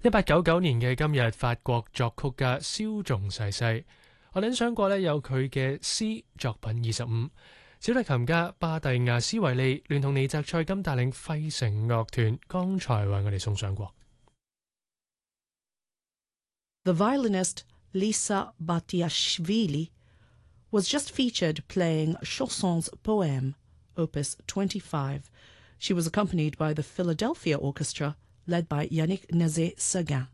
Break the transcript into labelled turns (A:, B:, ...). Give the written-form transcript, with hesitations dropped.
A: 1899年嘅今日，法國作曲家蕭仲逝世。我哋欣賞過有佢嘅詩作品25。小提琴家巴蒂亞斯維利聯同尼澤塞金帶領費城樂團，剛才為我哋送上過。
B: The violinist Lisa Batiashvili was just featured playing Chansons Poème, Opus 25. She was accompanied by the Philadelphia Orchestra, led by Yannick Nézet-Séguin.